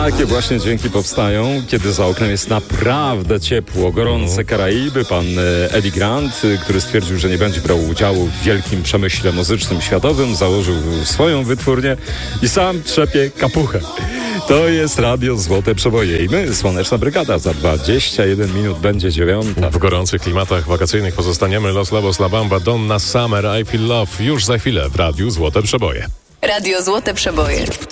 Takie właśnie dźwięki powstają, kiedy za oknem jest naprawdę ciepło, gorące Karaiby. Pan Eddie Grant, który stwierdził, że nie będzie brał udziału w wielkim przemyśle muzycznym światowym, założył swoją wytwórnię i sam trzepie kapuchę. To jest Radio Złote Przeboje i my, Słoneczna Brygada, za 21 minut będzie 9. W gorących klimatach wakacyjnych pozostaniemy. Los Lobos, La Bamba, Donna Summer, I Feel Love już za chwilę w Radiu Złote Przeboje. Radio Złote Przeboje.